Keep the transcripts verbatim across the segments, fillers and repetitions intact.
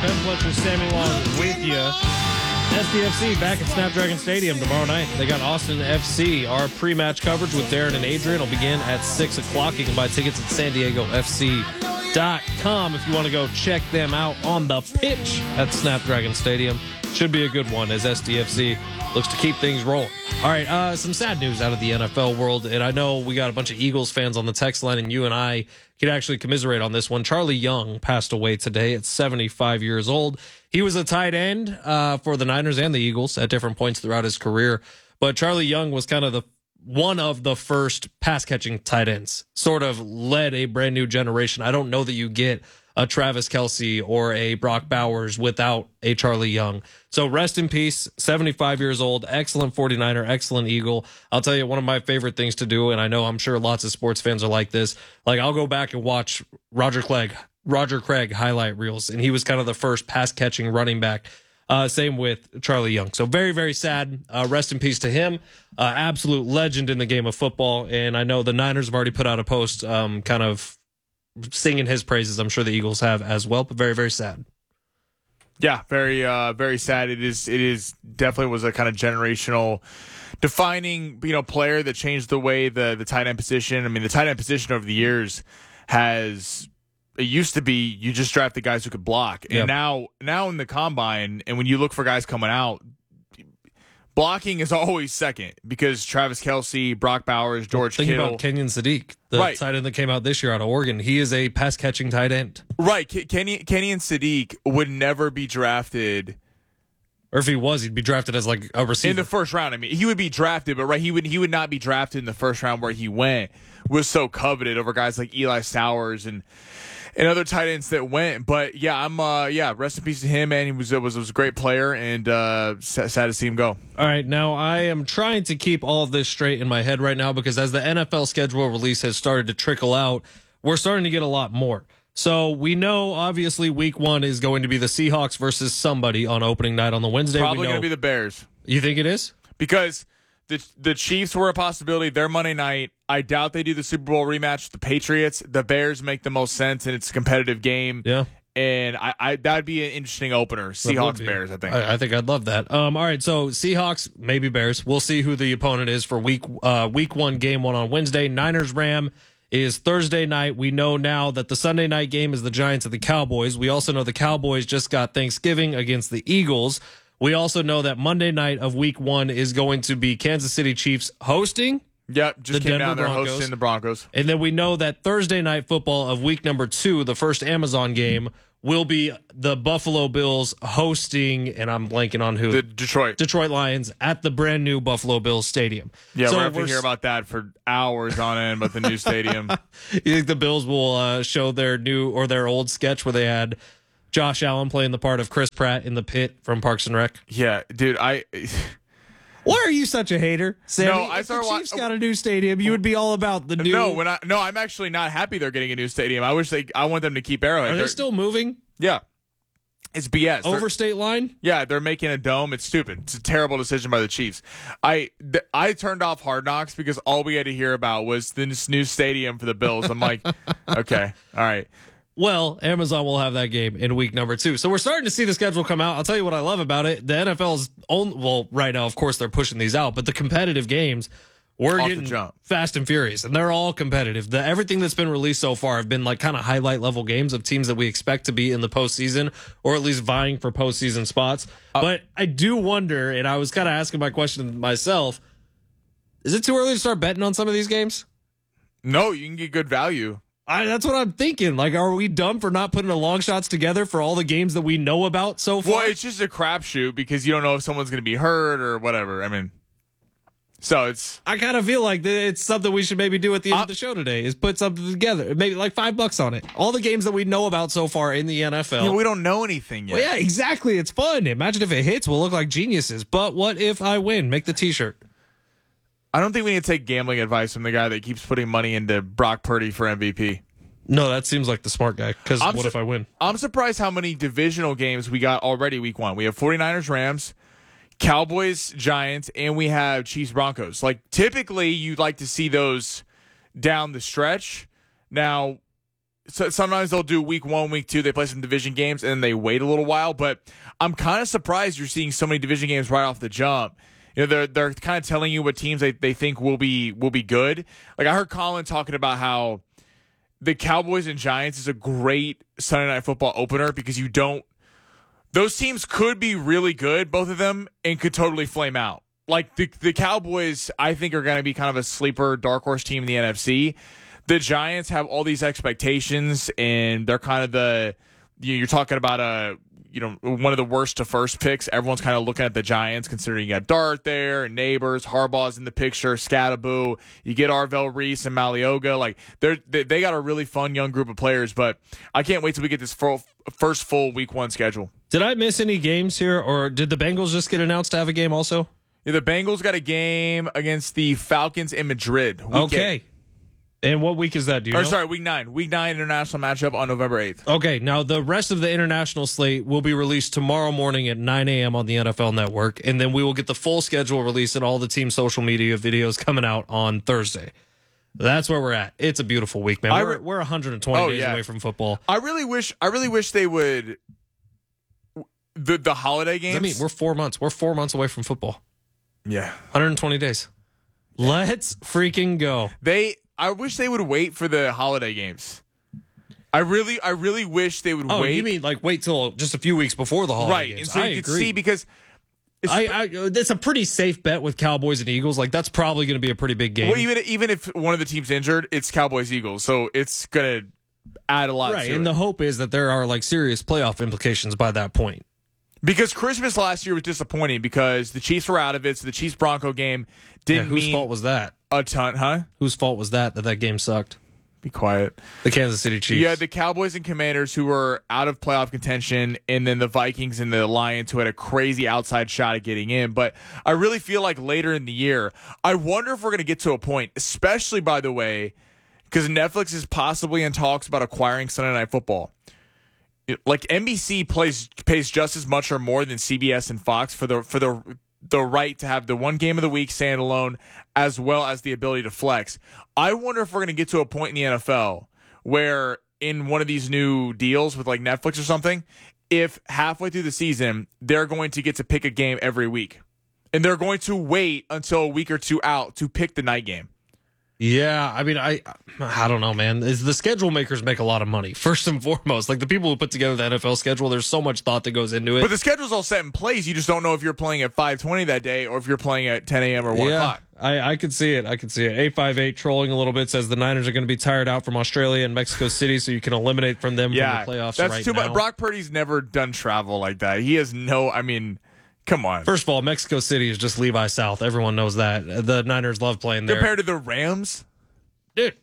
Ben Fletcher, Sammy Long with you. S D F C back at Snapdragon Stadium tomorrow night. They got Austin F C. Our pre-match coverage with Darren and Adrian will begin at six o'clock. You can buy tickets at san diego f c dot com if you want to go check them out on the pitch at Snapdragon Stadium. Should be a good one as S D F C looks to keep things rolling. All right, uh, some sad news out of the N F L world, and I know we got a bunch of Eagles fans on the text line, and you and I could actually commiserate on this one. Charlie Young passed away today at seventy-five years old. He was a tight end uh, for the Niners and the Eagles at different points throughout his career, but Charlie Young was kind of the one of the first pass-catching tight ends, sort of led a brand new generation. I don't know that you get a Travis Kelce or a Brock Bowers without a Charlie Young. So rest in peace, seventy-five years old, excellent forty-niner, excellent Eagle. I'll tell you, one of my favorite things to do, and I know I'm sure lots of sports fans are like this, like I'll go back and watch Roger Craig, Roger Craig highlight reels, and he was kind of the first pass-catching running back. Uh, same with Charlie Young. So very, very sad. Uh, rest in peace to him. Uh, absolute legend in the game of football. And I know the Niners have already put out a post um, kind of singing his praises. I'm sure the Eagles have as well, but very, very sad. Yeah, very, uh, very sad. It is, it is definitely was a kind of generational defining, you know, player that changed the way the, the tight end position. I mean, the tight end position over the years has, it used to be you just draft the guys who could block. And yep. now, now in the combine, and when you look for guys coming out, blocking is always second because Travis Kelce, Brock Bowers, George Think Kittle. about Kenyon Sadiq, the right. tight end that came out this year out of Oregon. He is a pass-catching tight end. Right. Kenny, Kenyon Sadiq would never be drafted. Or if he was, he'd be drafted as like a receiver. In the first round. I mean, he would be drafted, but right, he would he would not be drafted in the first round where he went. Was so coveted over guys like Eli Sowers and and other tight ends that went. But yeah, I'm uh yeah, rest in peace to him, man. He was was was a great player, and uh sad, sad to see him go. All right, now I am trying to keep all of this straight in my head right now because as the N F L schedule release has started to trickle out, we're starting to get a lot more. So we know obviously week one is going to be the Seahawks versus somebody on opening night on the Wednesday. Probably going to be the Bears. You think it is? Because the the Chiefs were a possibility. They're Monday night. I doubt they do the Super Bowl rematch with the Patriots. The Bears make the most sense, and it's a competitive game. Yeah. And I, I that would be an interesting opener. Seahawks Bears, I think. I, I think I'd love that. Um, all right, so Seahawks, maybe Bears. We'll see who the opponent is for week uh, week one, game one on Wednesday. Niners Ram is Thursday night. We know now that the Sunday night game is the Giants and the Cowboys. We also know the Cowboys just got Thanksgiving against the Eagles. We also know that Monday night of week one is going to be Kansas City Chiefs hosting. Yep, just the came Denver down there Broncos. hosting the Broncos. And then we know that Thursday night football of week number two, the first Amazon game, will be the Buffalo Bills hosting, and I'm blanking on who. The Detroit. Detroit Lions at the brand new Buffalo Bills Stadium. Yeah, so we're going to hear about that for hours on end about the new stadium. You think the Bills will uh, show their new or their old sketch where they had Josh Allen playing the part of Chris Pratt in The Pit from Parks and Rec? Yeah, dude, I... Why are you such a hater, Sammy? No, I if started the Chiefs wa- got a new stadium, you would be all about the new... No, when I, no, I'm actually not happy they're getting a new stadium. I wish they... I want them to keep Arrowhead. Are They're- they still moving? Yeah. It's B S. Over They're- state line? Yeah, they're making a dome. It's stupid. It's a terrible decision by the Chiefs. I th- I turned off Hard Knocks because all we had to hear about was this new stadium for the Bills. I'm like, okay, all right. Well, Amazon will have that game in week number two. So we're starting to see the schedule come out. I'll tell you what I love about it. The N F L's own, well, right now, of course, they're pushing these out, but the competitive games, we're Off the getting jump. fast and furious, and they're all competitive. The, everything that's been released so far have been like kind of highlight level games of teams that we expect to be in the postseason or at least vying for postseason spots. Uh, but I do wonder, and I was kind of asking my question myself, is it too early to start betting on some of these games? No, you can get good value. I, that's what I'm thinking. Like, are we dumb for not putting the long shots together for all the games that we know about so far? Well, it's just a crapshoot because you don't know if someone's going to be hurt or whatever. I mean, so it's. I kind of feel like that it's something we should maybe do at the end uh, of the show today is put something together, maybe like five bucks on it. All the games that we know about so far in the N F L. You know, we don't know anything yet. Well, yeah, exactly. It's fun. Imagine if it hits, we'll look like geniuses. But what if I win? Make the T-shirt. I don't think we need to take gambling advice from the guy that keeps putting money into Brock Purdy for M V P. No, that seems like the smart guy. Because what su- if I win? I'm surprised how many divisional games we got already week one. We have 49ers, Rams, Cowboys, Giants, and we have Chiefs, Broncos. Like, typically, you'd like to see those down the stretch. Now, so sometimes they'll do week one, week two, they play some division games, and then they wait a little while. But I'm kind of surprised you're seeing so many division games right off the jump. You know, they're they're kind of telling you what teams they, they think will be will be good. Like I heard Colin talking about how the Cowboys and Giants is a great Sunday Night Football opener because you don't those teams could be really good, both of them, and could totally flame out. Like the the Cowboys, I think, are going to be kind of a sleeper dark horse team in the N F C. The Giants have all these expectations, and they're kind of the you know, you're talking about a you know one of the worst to first picks. Everyone's kind of looking at the Giants, considering you got Dart there and Neighbors, Harbaugh's in the picture, Scattaboo. You get Arvell Reese and Malioga. Like they're they, they got a really fun young group of players. But I can't wait till we get this full, first full week one schedule. Did I miss any games here, or did the Bengals just get announced to have a game also? Yeah, the Bengals got a game against the Falcons in Madrid. Week Okay. eight. And what week is that? Do you or know? sorry, week nine. Week nine international matchup on November eighth. Okay, now the rest of the international slate will be released tomorrow morning at nine a.m. on the N F L Network, and then we will get the full schedule released and all the team social media videos coming out on Thursday. That's where we're at. It's a beautiful week, man. I We're, re- we're one hundred twenty Oh, days yeah. away from football. I really wish. I really wish they would. The the holiday games. I mean, we're four months. We're four months away from football. yeah. one hundred twenty days. Let's freaking go. They. I wish they would wait for the holiday games. I really, I really wish they would Oh, wait. you mean like wait till just a few weeks before the holiday right? games? And so I you could agree. see because it's, I, I, it's a pretty safe bet with Cowboys and Eagles. Like that's probably going to be a pretty big game. well, even even if one of the teams injured, it's Cowboys Eagles, so it's gonna add a lot. Right, to and it. the hope is that there are like serious playoff implications by that point. Because Christmas last year was disappointing because the Chiefs were out of it, so the Chiefs Bronco game didn't Yeah, whose mean fault was that? a ton, huh? Whose fault was that that that game sucked? Be quiet. The Kansas City Chiefs. You had the Cowboys and Commanders who were out of playoff contention, and then the Vikings and the Lions who had a crazy outside shot at getting in. But I really feel like later in the year, I wonder if we're going to get to a point, especially, by the way, because Netflix is possibly in talks about acquiring Sunday Night Football. Like N B C plays pays just as much or more than C B S and Fox for the for the the right to have the one game of the week standalone, as well as the ability to flex. I wonder if we're going to get to a point in the N F L where in one of these new deals with like Netflix or something, if halfway through the season, they're going to get to pick a game every week. And they're going to wait until a week or two out to pick the night game. Yeah, I mean, I I don't know, man. Is the schedule makers make a lot of money first and foremost? Like the people who put together the N F L schedule, there's so much thought that goes into it. But the schedule's all set in place. You just don't know if you're playing at five twenty that day or if you're playing at ten a.m. or one yeah, o'clock. I I could see it. I could see it. eight five eight trolling a little bit says the Niners are going to be tired out from Australia and Mexico City, so you can eliminate from them Yeah, from the playoffs that's right too now. much. Brock Purdy's never done travel like that. He has no. I mean, come on. First of all, Mexico City is just Levi South. Everyone knows that. The Niners love playing there. Compared to the Rams. Dude,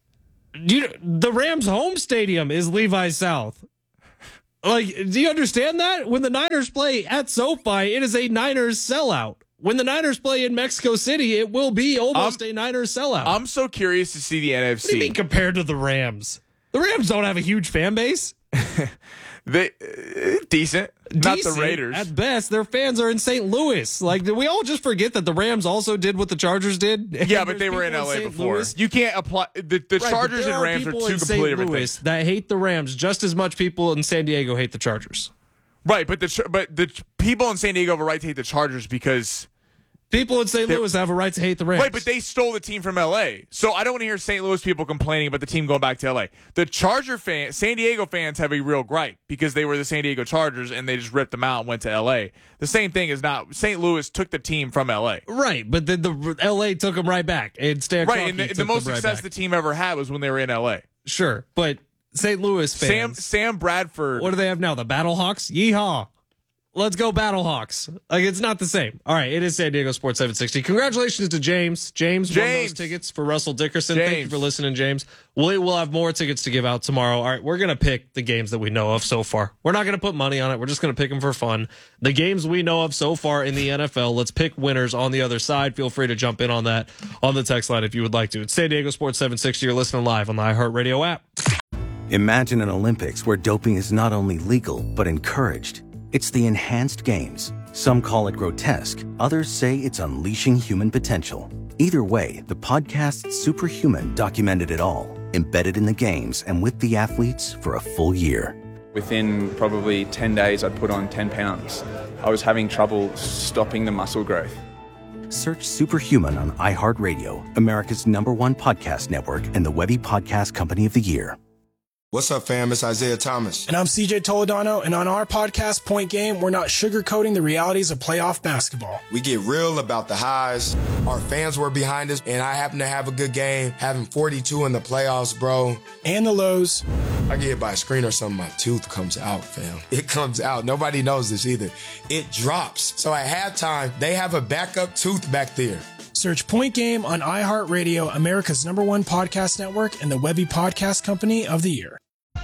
you, the Rams' home stadium is Levi South. Like, do you understand that? When the Niners play at SoFi, it is a Niners sellout. When the Niners play in Mexico City, it will be almost I'm, a Niners sellout. I'm so curious to see the N F C. What do you mean compared to the Rams? The Rams don't have a huge fan base. They uh, decent. Not Decent, the Raiders. At best, their fans are in Saint Louis. Like, did we all just forget that the Rams also did what the Chargers did? Yeah, And but they there's were in people L A Saint before. Louis. You can't apply the, the Right, but Chargers there and are Rams are people two in completely Saint different Louis things. that hate the Rams just as much people in San Diego hate the Chargers. Right, but the Ch- but the Ch- people in San Diego have a right to hate the Chargers because People in Saint They're- Louis have a right to hate the Rams. right, but they stole the team from L A. So I don't want to hear Saint Louis people complaining about the team going back to L A. The Charger fans, San Diego fans have a real gripe because they were the San Diego Chargers and they just ripped them out and went to L A. The same thing is not Saint Louis took the team from L A. Right, but then the L A took them right back. And Stan Right, Kroenke and the, took the most them right success back. the team ever had was when they were in L A. Sure, but Saint Louis Sam fans, Sam Bradford. what do they have now? The Battlehawks? Yeehaw. Let's go Battlehawks. Like, it's not the same. All right, it is San Diego Sports seven sixty. Congratulations to James. James, won James. those tickets for Russell Dickerson. Thank you James. for listening, James. We will have more tickets to give out tomorrow. All right, we're going to pick the games that we know of so far. We're not going to put money on it. We're just going to pick them for fun. The games we know of so far in the N F L, let's pick winners on the other side. Feel free to jump in on that on the text line if you would like to. It's San Diego Sports seven sixty. You're listening live on the iHeartRadio app. Imagine an Olympics where doping is not only legal, but encouraged. It's the enhanced games. Some call it grotesque. Others say it's unleashing human potential. Either way, the podcast Superhuman documented it all. embedded in the games and with the athletes for a full year. Within probably ten days, I'd put on ten pounds. I was having trouble stopping the muscle growth. Search Superhuman on iHeartRadio, America's number one podcast network, and the Webby Podcast Company of the Year. What's up, fam? It's Isaiah Thomas. And I'm C J Toledano, and on our podcast, Point Game, we're not sugarcoating the realities of playoff basketball. We get real about the highs. Our fans were behind us, and I happen to have a good game, having forty-two in the playoffs, bro. And the lows. I get hit by a screen or something, my tooth comes out, fam. It comes out. Nobody knows this either. It drops. So at halftime, they have a backup tooth back there. Search Point Game on iHeartRadio, America's number one podcast network, and the Webby Podcast Company of the Year.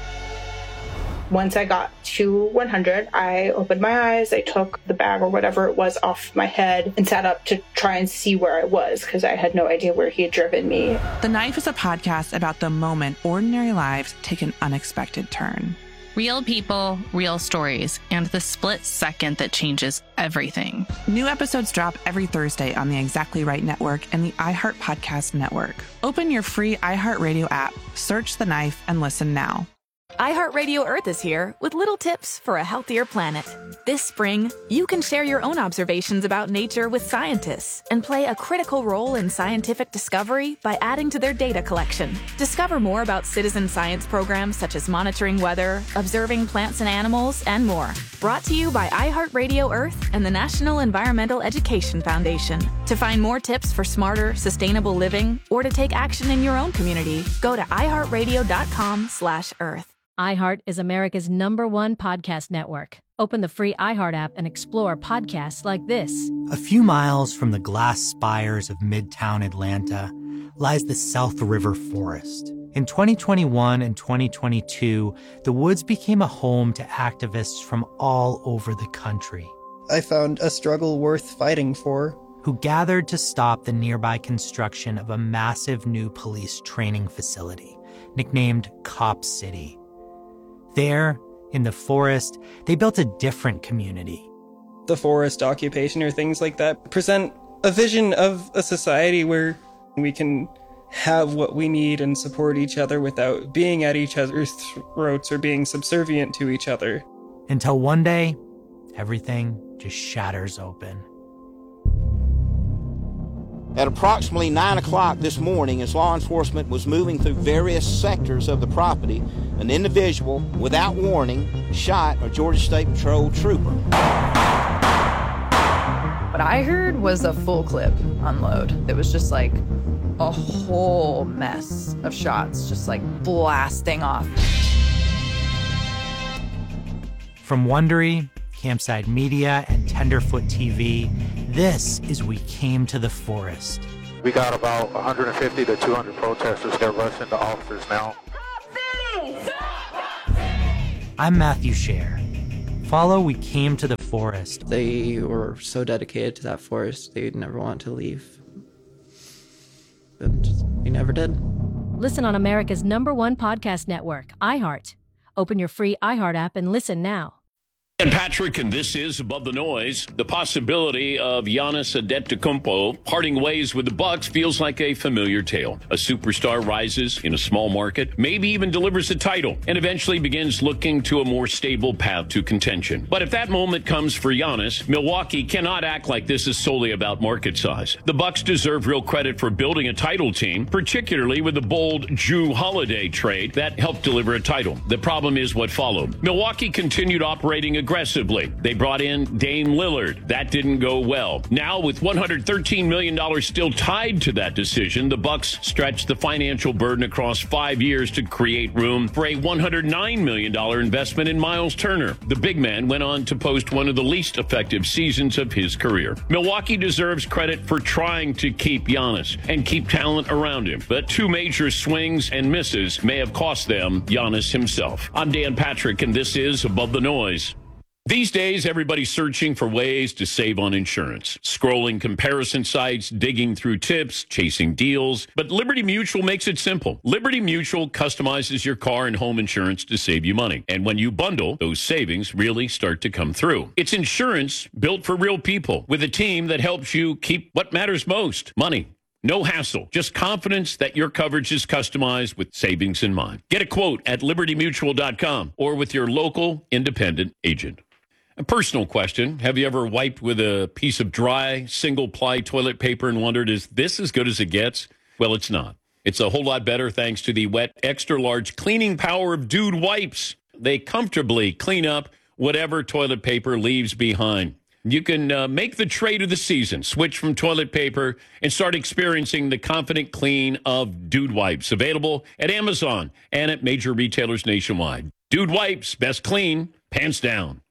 Once I got to one hundred, I opened my eyes, I took the bag or whatever it was off my head and sat up to try and see where I was because I had no idea where he had driven me. The Knife is a podcast about the moment ordinary lives take an unexpected turn. Real people, real stories, and the split second that changes everything. New episodes drop every Thursday on the Exactly Right Network and the iHeart Podcast Network. Open your free iHeartRadio app, search The Knife, and listen now. iHeartRadio Earth is here with little tips for a healthier planet. This spring, you can share your own observations about nature with scientists and play a critical role in scientific discovery by adding to their data collection. Discover more about citizen science programs such as monitoring weather, observing plants and animals, and more. Brought to you by iHeartRadio Earth and the National Environmental Education Foundation. To find more tips for smarter, sustainable living or to take action in your own community, go to iHeartRadio.com slash Earth. iHeart is America's number one podcast network. Open the free iHeart app and explore podcasts like this. A few miles from the glass spires of Midtown Atlanta lies the South River Forest. In twenty twenty-one and twenty twenty-two, the woods became a home to activists from all over the country. I found a struggle worth fighting for. Who gathered to stop the nearby construction of a massive new police training facility, nicknamed Cop City. There, in the forest, they built a different community. The forest occupation or things like that present a vision of a society where we can have what we need and support each other without being at each other's throats or being subservient to each other. Until one day, everything just shatters open. At approximately nine o'clock this morning, as law enforcement was moving through various sectors of the property, an individual, without warning, shot a Georgia State Patrol trooper. What I heard was a full clip unload. It was just like a whole mess of shots, just like blasting off. From Wondery, Campside Media, and Tenderfoot T V, this is We Came to the Forest. We got about one hundred fifty to two hundred protesters that rush into officers now. I'm Matthew Scher. Follow We Came to the Forest. They were so dedicated to that forest, they'd never want to leave. And they never did. Listen on America's number one podcast network, iHeart. Open your free iHeart app and listen now. And Patrick, and this is Above the Noise. The possibility of Giannis Antetokounmpo parting ways with the Bucks feels like a familiar tale. A superstar rises in a small market, maybe even delivers a title, and eventually begins looking to a more stable path to contention. But if that moment comes for Giannis, Milwaukee cannot act like this is solely about market size. The Bucks deserve real credit for building a title team, particularly with the bold Jrue Holiday trade that helped deliver a title. The problem is what followed. Milwaukee continued operating a aggressively. They brought in Dame Lillard. That didn't go well. Now, with one hundred thirteen million dollars still tied to that decision, the Bucks stretched the financial burden across five years to create room for a one hundred nine million dollars investment in Miles Turner. The big man went on to post one of the least effective seasons of his career. Milwaukee deserves credit for trying to keep Giannis and keep talent around him, but two major swings and misses may have cost them Giannis himself. I'm Dan Patrick, and this is Above the Noise. These days, everybody's searching for ways to save on insurance, scrolling comparison sites, digging through tips, chasing deals. But Liberty Mutual makes it simple. Liberty Mutual customizes your car and home insurance to save you money. And when you bundle, those savings really start to come through. It's insurance built for real people with a team that helps you keep what matters most, money. No hassle, just confidence that your coverage is customized with savings in mind. Get a quote at liberty mutual dot com or with your local independent agent. A personal question. Have you ever wiped with a piece of dry, single-ply toilet paper and wondered, is this as good as it gets? Well, it's not. It's a whole lot better thanks to the wet, extra-large cleaning power of Dude Wipes. They comfortably clean up whatever toilet paper leaves behind. You can uh, make the trade of the season, switch from toilet paper, and start experiencing the confident clean of Dude Wipes. Available at Amazon and at major retailers nationwide. Dude Wipes, best clean, pants down.